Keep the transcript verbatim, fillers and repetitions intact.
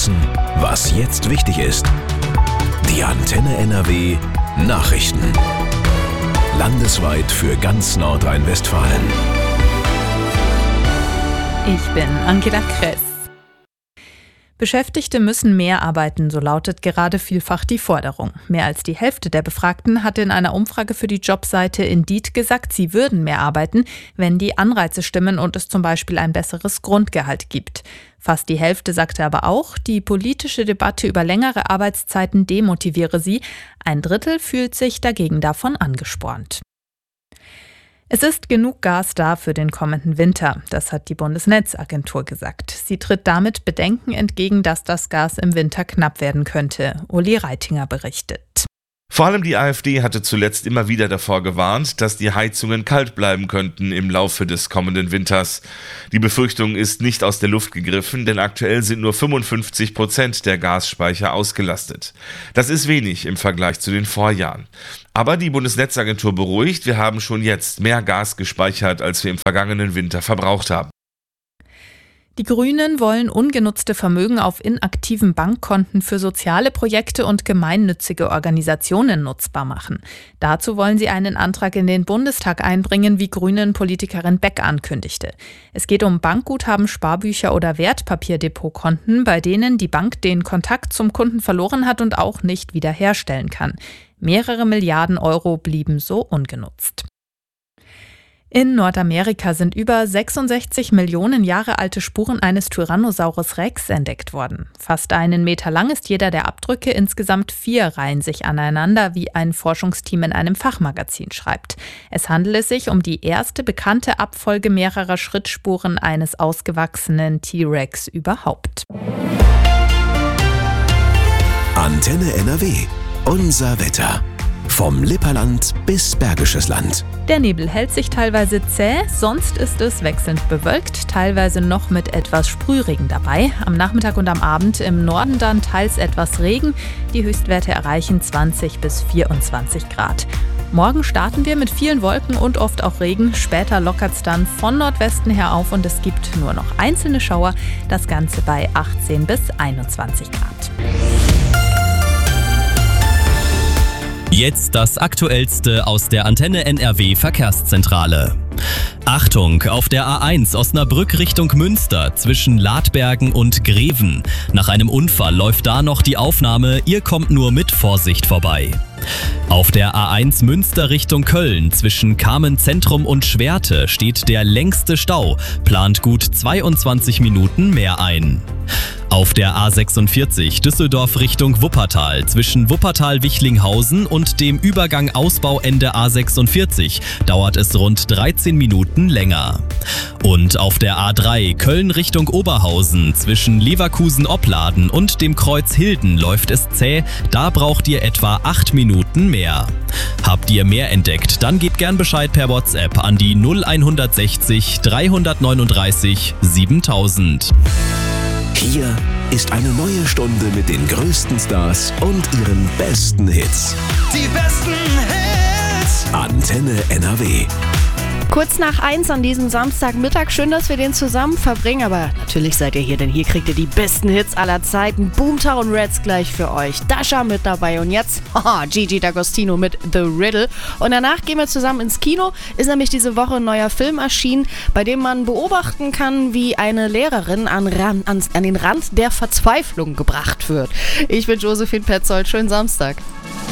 wissen, was jetzt wichtig ist. Die Antenne N R W Nachrichten. Landesweit für ganz Nordrhein-Westfalen. Ich bin Angela Kress. Beschäftigte müssen mehr arbeiten, so lautet gerade vielfach die Forderung. Mehr als die Hälfte der Befragten hat in einer Umfrage für die Jobseite Indeed gesagt, sie würden mehr arbeiten, wenn die Anreize stimmen und es zum Beispiel ein besseres Grundgehalt gibt. Fast die Hälfte sagte aber auch, die politische Debatte über längere Arbeitszeiten demotiviere sie. Ein Drittel fühlt sich dagegen davon angespornt. Es ist genug Gas da für den kommenden Winter, das hat die Bundesnetzagentur gesagt. Sie tritt damit Bedenken entgegen, dass das Gas im Winter knapp werden könnte. Uli Reitinger berichtet. Vor allem die AfD hatte zuletzt immer wieder davor gewarnt, dass die Heizungen kalt bleiben könnten im Laufe des kommenden Winters. Die Befürchtung ist nicht aus der Luft gegriffen, denn aktuell sind nur fünfundfünfzig Prozent der Gasspeicher ausgelastet. Das ist wenig im Vergleich zu den Vorjahren. Aber die Bundesnetzagentur beruhigt, wir haben schon jetzt mehr Gas gespeichert, als wir im vergangenen Winter verbraucht haben. Die Grünen wollen ungenutzte Vermögen auf inaktiven Bankkonten für soziale Projekte und gemeinnützige Organisationen nutzbar machen. Dazu wollen sie einen Antrag in den Bundestag einbringen, wie Grünen-Politikerin Beck ankündigte. Es geht um Bankguthaben, Sparbücher oder Wertpapierdepotkonten, bei denen die Bank den Kontakt zum Kunden verloren hat und auch nicht wiederherstellen kann. Mehrere Milliarden Euro blieben so ungenutzt. In Nordamerika sind über sechsundsechzig Millionen Jahre alte Spuren eines Tyrannosaurus Rex entdeckt worden. Fast einen Meter lang ist jeder der Abdrücke, insgesamt vier reihen sich aneinander, wie ein Forschungsteam in einem Fachmagazin schreibt. Es handele sich um die erste bekannte Abfolge mehrerer Schrittspuren eines ausgewachsenen T-Rex überhaupt. Antenne N R W. Unser Wetter. Vom Lipperland bis Bergisches Land. Der Nebel hält sich teilweise zäh, sonst ist es wechselnd bewölkt, teilweise noch mit etwas Sprühregen dabei. Am Nachmittag und am Abend im Norden dann teils etwas Regen. Die Höchstwerte erreichen zwanzig bis vierundzwanzig Grad. Morgen starten wir mit vielen Wolken und oft auch Regen. Später lockert es dann von Nordwesten her auf und es gibt nur noch einzelne Schauer. Das Ganze bei achtzehn bis einundzwanzig Grad. Jetzt das Aktuellste aus der Antenne N R W Verkehrszentrale. Achtung, auf der A eins Osnabrück Richtung Münster zwischen Ladbergen und Greven. Nach einem Unfall läuft da noch die Aufnahme, ihr kommt nur mit Vorsicht vorbei. Auf der A eins Münster Richtung Köln zwischen Kamen Zentrum und Schwerte steht der längste Stau, plant gut zweiundzwanzig Minuten mehr ein. Auf der A sechsundvierzig Düsseldorf Richtung Wuppertal zwischen Wuppertal-Wichlinghausen und dem Übergang Ausbauende A sechsundvierzig dauert es rund dreizehn Minuten länger. Und auf der A drei Köln Richtung Oberhausen zwischen Leverkusen-Opladen und dem Kreuz Hilden läuft es zäh, da braucht ihr etwa acht Minuten mehr. Habt ihr mehr entdeckt, dann gebt gern Bescheid per WhatsApp an die null hundertsechzig dreihundertneununddreißig siebentausend. Hier ist eine neue Stunde mit den größten Stars und ihren besten Hits. Die besten Hits! Antenne N R W. Kurz nach eins an diesem Samstagmittag. Schön, dass wir den zusammen verbringen. Aber natürlich seid ihr hier, denn hier kriegt ihr die besten Hits aller Zeiten. Boomtown Rats gleich für euch. Dasha mit dabei und jetzt haha, Gigi D'Agostino mit The Riddle. Und danach gehen wir zusammen ins Kino. Ist nämlich diese Woche ein neuer Film erschienen, bei dem man beobachten kann, wie eine Lehrerin an, ran, an, an den Rand der Verzweiflung gebracht wird. Ich bin Josephine Petzold. Schönen Samstag.